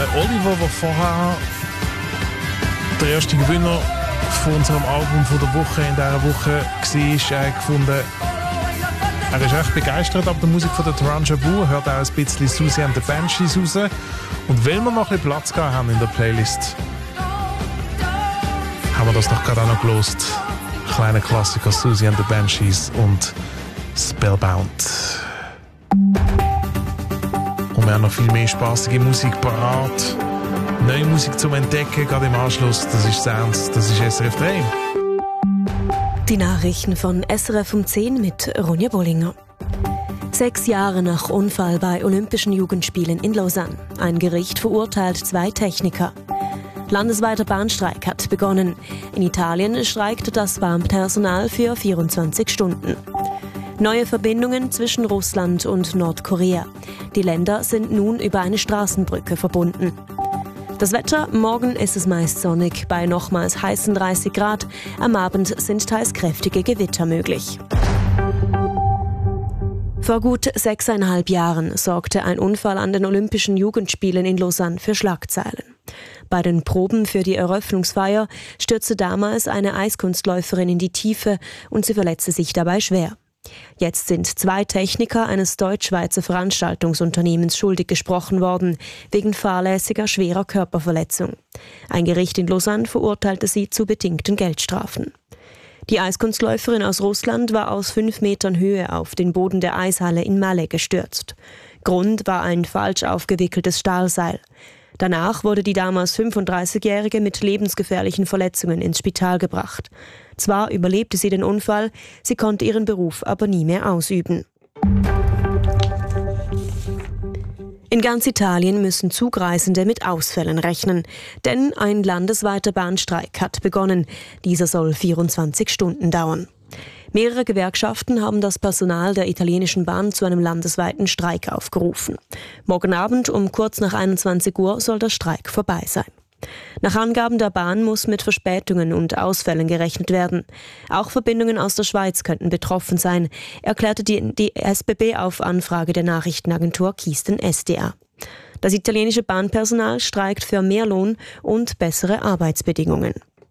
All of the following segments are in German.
Oliver, der vorher der erste Gewinner von unserem Album von der Woche in dieser Woche war, gefunden, er ist echt begeistert ab der Musik von der Taranja Bu, hört auch ein bisschen Susie and the Banshees raus. Und weil wir noch ein bisschen Platz haben in der Playlist, haben wir das doch gerade auch noch gelost. Kleiner Klassiker, Susie and the Banshees und Spellbound. Und wir haben noch viel mehr spaßige Musik parat. Neue Musik zum Entdecken, gerade im Anschluss. Das ist Sounds, das ist SRF 3. Die Nachrichten von SRF um 10 mit Ronja Bollinger. 6 Jahre nach Unfall bei Olympischen Jugendspielen in Lausanne. Ein Gericht verurteilt 2 Techniker. Landesweiter Bahnstreik hat begonnen. In Italien streikt das Bahnpersonal für 24 Stunden. Neue Verbindungen zwischen Russland und Nordkorea. Die Länder sind nun über eine Straßenbrücke verbunden. Das Wetter, morgen ist es meist sonnig, bei nochmals heißen 30 Grad. Am Abend sind teils kräftige Gewitter möglich. Vor gut 6,5 Jahren sorgte ein Unfall an den Olympischen Jugendspielen in Lausanne für Schlagzeilen. Bei den Proben für die Eröffnungsfeier stürzte damals eine Eiskunstläuferin in die Tiefe und sie verletzte sich dabei schwer. Jetzt sind 2 Techniker eines deutsch-schweizer Veranstaltungsunternehmens schuldig gesprochen worden, wegen fahrlässiger schwerer Körperverletzung. Ein Gericht in Lausanne verurteilte sie zu bedingten Geldstrafen. Die Eiskunstläuferin aus Russland war aus 5 Metern Höhe auf den Boden der Eishalle in Malle gestürzt. Grund war ein falsch aufgewickeltes Stahlseil. Danach wurde die damals 35-Jährige mit lebensgefährlichen Verletzungen ins Spital gebracht. Zwar überlebte sie den Unfall, sie konnte ihren Beruf aber nie mehr ausüben. In ganz Italien müssen Zugreisende mit Ausfällen rechnen, denn ein landesweiter Bahnstreik hat begonnen. Dieser soll 24 Stunden dauern. Mehrere Gewerkschaften haben das Personal der italienischen Bahn zu einem landesweiten Streik aufgerufen. Morgen Abend um kurz nach 21 Uhr soll der Streik vorbei sein. Nach Angaben der Bahn muss mit Verspätungen und Ausfällen gerechnet werden. Auch Verbindungen aus der Schweiz könnten betroffen sein, erklärte die SBB auf Anfrage der Nachrichtenagentur Kisten SDA. Das italienische Bahnpersonal streikt für mehr Lohn und bessere Arbeitsbedingungen.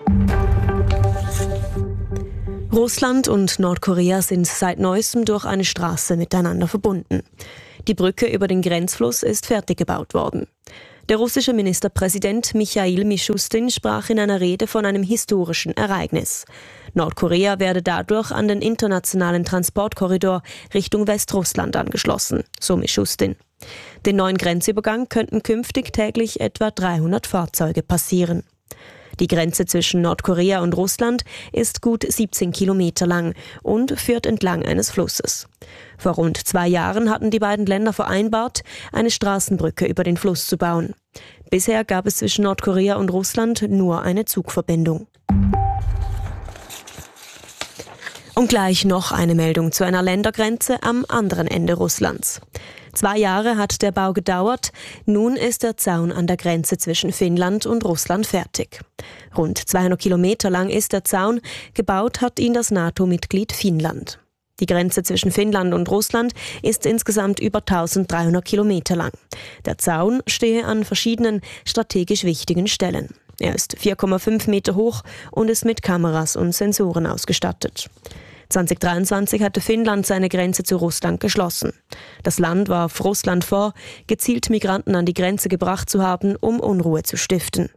Russland und Nordkorea sind seit neuestem durch eine Straße miteinander verbunden. Die Brücke über den Grenzfluss ist fertig gebaut worden. Der russische Ministerpräsident Michail Mishustin sprach in einer Rede von einem historischen Ereignis. Nordkorea werde dadurch an den internationalen Transportkorridor Richtung Westrussland angeschlossen, so Mishustin. Den neuen Grenzübergang könnten künftig täglich etwa 300 Fahrzeuge passieren. Die Grenze zwischen Nordkorea und Russland ist gut 17 Kilometer lang und führt entlang eines Flusses. Vor rund 2 Jahren hatten die beiden Länder vereinbart, eine Straßenbrücke über den Fluss zu bauen. Bisher gab es zwischen Nordkorea und Russland nur eine Zugverbindung. Und gleich noch eine Meldung zu einer Ländergrenze am anderen Ende Russlands. 2 Jahre hat der Bau gedauert, nun ist der Zaun an der Grenze zwischen Finnland und Russland fertig. Rund 200 Kilometer lang ist der Zaun, gebaut hat ihn das NATO-Mitglied Finnland. Die Grenze zwischen Finnland und Russland ist insgesamt über 1300 Kilometer lang. Der Zaun stehe an verschiedenen strategisch wichtigen Stellen. Er ist 4,5 Meter hoch und ist mit Kameras und Sensoren ausgestattet. 2023 hatte Finnland seine Grenze zu Russland geschlossen. Das Land warf Russland vor, gezielt Migranten an die Grenze gebracht zu haben, um Unruhe zu stiften.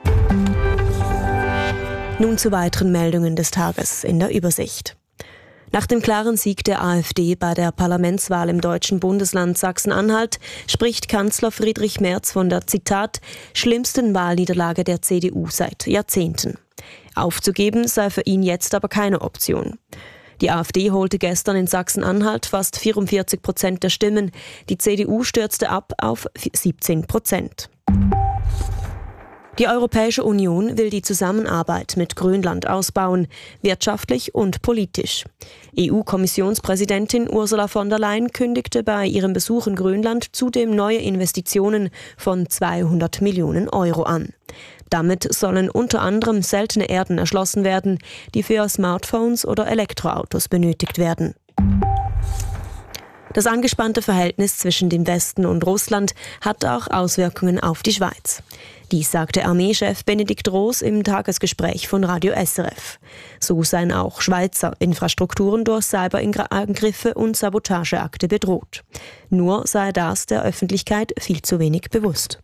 Nun zu weiteren Meldungen des Tages in der Übersicht. Nach dem klaren Sieg der AfD bei der Parlamentswahl im deutschen Bundesland Sachsen-Anhalt spricht Kanzler Friedrich Merz von der, Zitat, schlimmsten Wahlniederlage der CDU seit Jahrzehnten. Aufzugeben sei für ihn jetzt aber keine Option. Die AfD holte gestern in Sachsen-Anhalt fast 44% der Stimmen. Die CDU stürzte ab auf 17%. Die Europäische Union will die Zusammenarbeit mit Grönland ausbauen, wirtschaftlich und politisch. EU-Kommissionspräsidentin Ursula von der Leyen kündigte bei ihrem Besuch in Grönland zudem neue Investitionen von 200 Millionen Euro an. Damit sollen unter anderem seltene Erden erschlossen werden, die für Smartphones oder Elektroautos benötigt werden. Das angespannte Verhältnis zwischen dem Westen und Russland hat auch Auswirkungen auf die Schweiz. Dies sagte Armeechef Benedikt Roos im Tagesgespräch von Radio SRF. So seien auch Schweizer Infrastrukturen durch Cyberangriffe und Sabotageakte bedroht. Nur sei das der Öffentlichkeit viel zu wenig bewusst.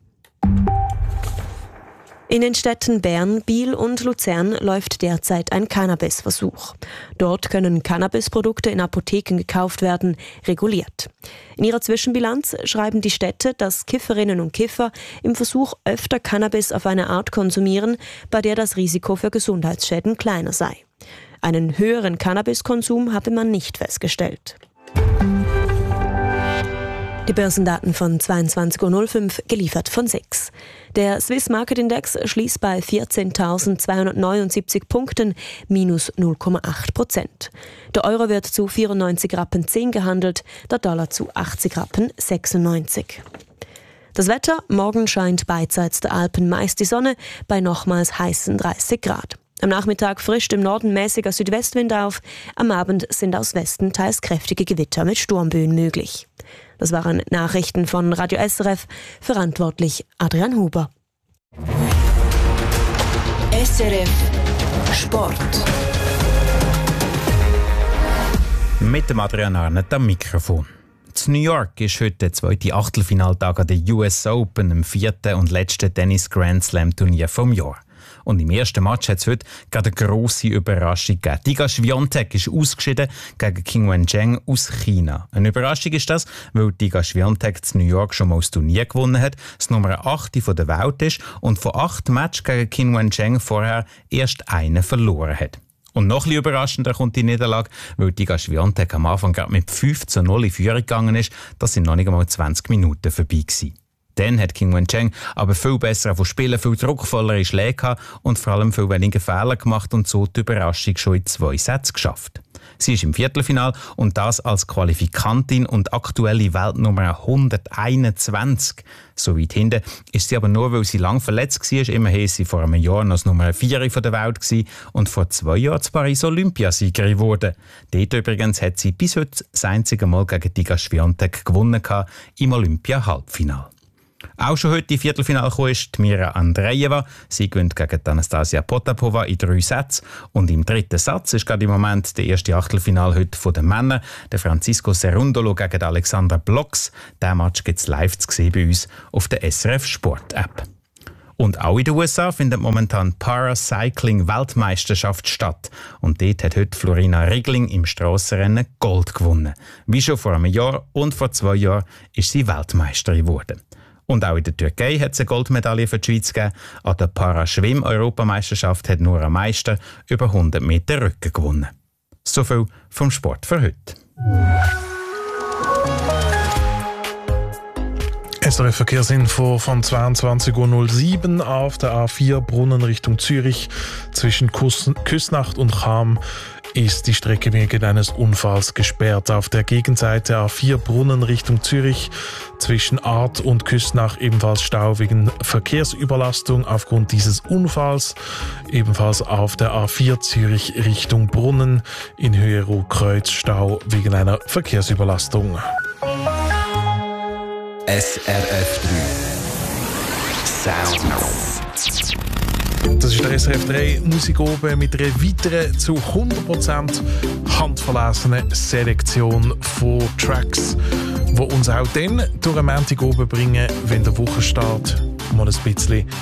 In den Städten Bern, Biel und Luzern läuft derzeit ein Cannabis-Versuch. Dort können Cannabisprodukte in Apotheken gekauft werden, reguliert. In ihrer Zwischenbilanz schreiben die Städte, dass Kifferinnen und Kiffer im Versuch öfter Cannabis auf eine Art konsumieren, bei der das Risiko für Gesundheitsschäden kleiner sei. Einen höheren Cannabiskonsum habe man nicht festgestellt. Die Börsendaten von 22.05 Uhr, geliefert von SIX. Der Swiss Market Index schließt bei 14.279 Punkten, minus 0,8%. Der Euro wird zu 94,10 Rappen gehandelt, der Dollar zu 80,96 Rappen. Das Wetter: Morgen scheint beidseits der Alpen meist die Sonne bei nochmals heißen 30 Grad. Am Nachmittag frischt im Norden mäßiger Südwestwind auf. Am Abend sind aus Westen teils kräftige Gewitter mit Sturmböen möglich. Das waren Nachrichten von Radio SRF, verantwortlich Adrian Huber. SRF Sport. Mit dem Adrian Arnett am Mikrofon. In New York ist heute der zweite Achtelfinaltag an der US Open, dem vierten und letzten Tennis-Grand-Slam-Turnier vom Jahr. Und im ersten Match hat es heute gerade eine grosse Überraschung gegeben. Iga Swiatek ist ausgeschieden gegen Qin Wencheng aus China. Eine Überraschung ist das, weil Iga Swiatek in New York schon mal das Turnier gewonnen hat, das Nummer 8 der Welt ist und von 8 Matches gegen Qin Wencheng vorher erst einen verloren hat. Und noch ein bisschen überraschender kommt die Niederlage, weil Iga Swiatek am Anfang gerade mit 5:0 in Führung gegangen ist. Das sind noch nicht einmal 20 Minuten vorbei gewesen. Dann hat Qin Wencheng aber viel besser von Spielen, viel druckvollere Schläge gehabt und vor allem viel weniger Fehler gemacht und so die Überraschung schon in 2 Sätzen geschafft. Sie ist im Viertelfinal und das als Qualifikantin und aktuelle Weltnummer 121. So weit hinten ist sie aber nur, weil sie lang verletzt war. Immerhin war sie vor einem Jahr noch das Nummer 4 der Welt gewesen und vor 2 Jahren zu Paris Olympiasiegerin geworden. Dort übrigens hat sie bis heute das einzige Mal gegen Iga Swiatek gewonnen im Olympia-Halbfinale. Auch schon heute im Viertelfinale gekommen ist Mira Andreeva. Sie gewinnt gegen Anastasia Potapova in 3 Sätzen. Und im dritten Satz ist gerade im Moment der erste Achtelfinale heute von den Männern. Der Francisco Cerundolo gegen Alexander Blox. Diesen Match gibt es live zu sehen bei uns auf der SRF Sport App. Und auch in den USA findet momentan Paracycling-Weltmeisterschaft statt. Und dort hat heute Florina Riegling im Strassenrennen Gold gewonnen. Wie schon vor einem Jahr und vor 2 Jahren ist sie Weltmeisterin geworden. Und auch in der Türkei hat es eine Goldmedaille für die Schweiz gegeben. An der Paraschwimm-Europameisterschaft hat Nora Meister über 100 Meter Rücken gewonnen. So viel vom Sport für heute. SRF Verkehrsinfo von 22.07 Uhr auf der A4 Brunnen Richtung Zürich. Zwischen Küsnacht und Cham ist die Strecke wegen eines Unfalls gesperrt. Auf der Gegenseite A4 Brunnen Richtung Zürich zwischen Art und Küsnacht ebenfalls Stau wegen Verkehrsüberlastung aufgrund dieses Unfalls. Ebenfalls auf der A4 Zürich Richtung Brunnen in Höhe Rotkreuz Stau wegen einer Verkehrsüberlastung. SRF 3 Sounds. Das ist der SRF 3 Musik oben mit einer weiteren zu 100% handverlesenen Selektion von Tracks, die uns auch dann durch einen Montag oben bringen, wenn der Wochenstart mal ein bisschen